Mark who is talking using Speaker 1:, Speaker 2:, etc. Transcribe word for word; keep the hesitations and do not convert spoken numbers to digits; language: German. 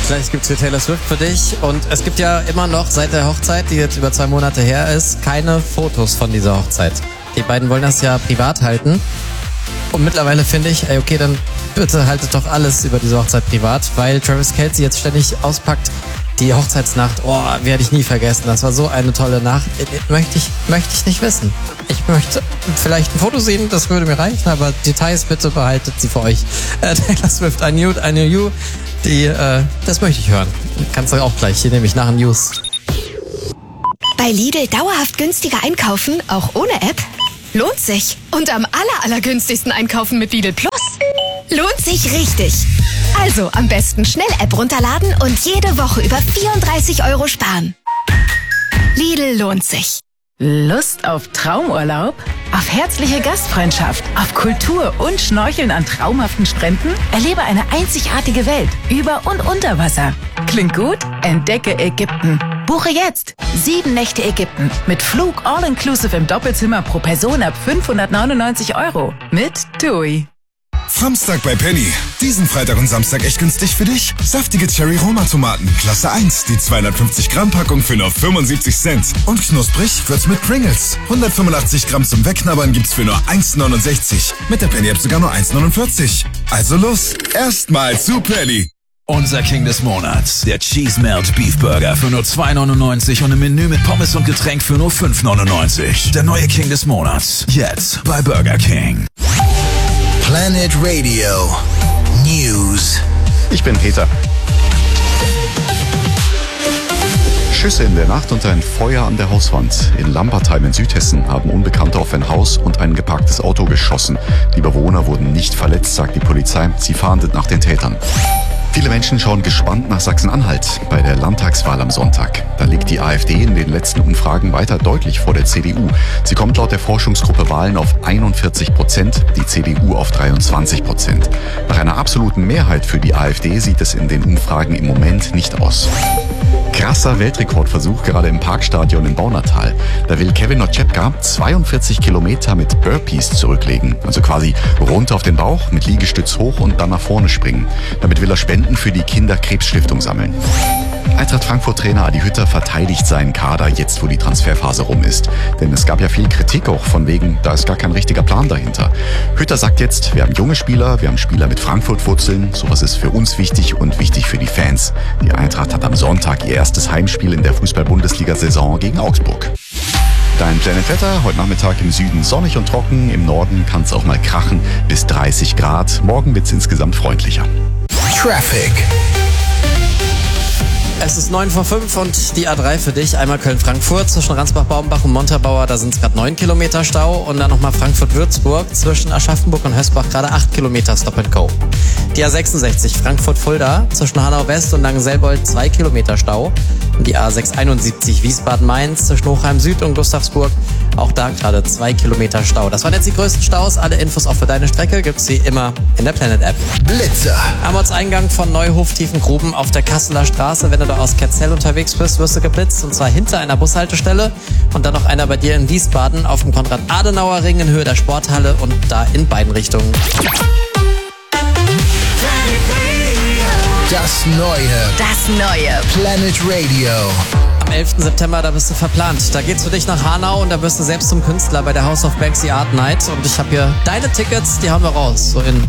Speaker 1: Gleich gibt's für Taylor Swift für dich. Und es gibt ja immer noch seit der Hochzeit, die jetzt über zwei Monate her ist, keine Fotos von dieser Hochzeit. Die beiden wollen das ja privat halten. Und mittlerweile finde ich, ey, okay, dann bitte haltet doch alles über diese Hochzeit privat, weil Travis Kelce jetzt ständig auspackt. Die Hochzeitsnacht, oh, werde ich nie vergessen. Das war so eine tolle Nacht. Möchte ich, möchte ich nicht wissen. Ich möchte vielleicht ein Foto sehen, das würde mir reichen, aber Details bitte behaltet sie für euch. Äh, Taylor Swift, I Knew, I Knew You. Die, äh, das möchte ich hören. Kannst du auch gleich, hier nehme ich nach den News.
Speaker 2: Bei Lidl dauerhaft günstiger einkaufen, auch ohne App? Lohnt sich. Und am aller, allergünstigsten einkaufen mit Lidl Plus? Lohnt sich richtig. Also am besten schnell App runterladen und jede Woche über vierunddreißig Euro sparen. Lidl lohnt sich.
Speaker 3: Lust auf Traumurlaub? Auf herzliche Gastfreundschaft? Auf Kultur und Schnorcheln an traumhaften Stränden? Erlebe eine einzigartige Welt über und unter Wasser. Klingt gut? Entdecke Ägypten. Buche jetzt sieben Nächte Ägypten mit Flug all-inclusive im Doppelzimmer pro Person ab fünfhundertneunundneunzig Euro mit TUI.
Speaker 4: Samstag bei Penny. Diesen Freitag und Samstag echt günstig für dich. Saftige Cherry-Roma-Tomaten, Klasse eins, die zweihundertfünfzig Gramm Packung für nur fünfundsiebzig Cent. Und knusprig wird's mit Pringles. hundertfünfundachtzig Gramm zum Wegknabbern gibt's für nur eins neunundsechzig. Mit der Penny-App sogar nur eins neunundvierzig. Also los, erstmal zu Penny.
Speaker 5: Unser King des Monats, der Cheese Melt Beef Burger für nur zwei neunundneunzig und ein Menü mit Pommes und Getränk für nur fünf neunundneunzig. Der neue King des Monats, jetzt bei Burger King.
Speaker 6: Planet Radio News.
Speaker 7: Ich bin Peter. Schüsse in der Nacht und ein Feuer an der Hauswand. In Lambertheim in Südhessen haben Unbekannte auf ein Haus und ein geparktes Auto geschossen. Die Bewohner wurden nicht verletzt, sagt die Polizei. Sie fahndet nach den Tätern. Viele Menschen schauen gespannt nach Sachsen-Anhalt bei der Landtagswahl am Sonntag. Da liegt die AfD in den letzten Umfragen weiter deutlich vor der C D U. Sie kommt laut der Forschungsgruppe Wahlen auf einundvierzig Prozent, die C D U auf dreiundzwanzig Prozent. Nach einer absoluten Mehrheit für die AfD sieht es in den Umfragen im Moment nicht aus. Krasser Weltrekordversuch gerade im Parkstadion im Baunatal. Da will Kevin Oczepka zweiundvierzig Kilometer mit Burpees zurücklegen. Also quasi runter auf den Bauch, mit Liegestütz hoch und dann nach vorne springen. Damit will er Spenden für die Kinderkrebsstiftung sammeln. Eintracht Frankfurt-Trainer Adi Hütter verteidigt seinen Kader jetzt, wo die Transferphase rum ist. Denn es gab ja viel Kritik auch von wegen, da ist gar kein richtiger Plan dahinter. Hütter sagt jetzt, wir haben junge Spieler, wir haben Spieler mit Frankfurt-Wurzeln. Sowas ist für uns wichtig und wichtig für die Fans. Die Eintracht hat am Sonntag ihr erstes Heimspiel in der Fußball-Bundesliga-Saison gegen Augsburg. Dein Planet Wetter, heute Nachmittag im Süden sonnig und trocken, im Norden kann es auch mal krachen, bis dreißig Grad. Morgen wird es insgesamt freundlicher.
Speaker 6: Traffic.
Speaker 1: Es ist neun vor fünf und die A drei für dich. Einmal Köln-Frankfurt zwischen Ransbach-Baumbach und Montabaur, da sind es gerade neun Kilometer Stau. Und dann nochmal Frankfurt-Würzburg zwischen Aschaffenburg und Hösbach gerade acht Kilometer Stop and Go. Die A sechsundsechzig Frankfurt-Fulda zwischen Hanau-West und Langenselbold zwei Kilometer Stau. Und die A sechshunderteinundsiebzig Wiesbaden-Mainz zwischen Hochheim-Süd und Gustavsburg, auch da gerade zwei Kilometer Stau. Das waren jetzt die größten Staus. Alle Infos auch für deine Strecke gibt's wie immer in der Planet-App.
Speaker 6: Blitzer.
Speaker 1: Am Ortseingang von Neuhof-Tiefengruben auf der Kasseler Straße. Wenn du da aus Ketzell unterwegs bist, wirst du geblitzt. Und zwar hinter einer Bushaltestelle. Und dann noch einer bei dir in Wiesbaden auf dem Konrad-Adenauer-Ring in Höhe der Sporthalle und da in beiden Richtungen.
Speaker 6: Das Neue.
Speaker 2: Das Neue.
Speaker 6: Planet Radio.
Speaker 1: Am elften September, da bist du verplant. Da geht's für dich nach Hanau und da wirst du selbst zum Künstler bei der House of Banksy Art Night. Und ich habe hier deine Tickets, die haben wir raus. So in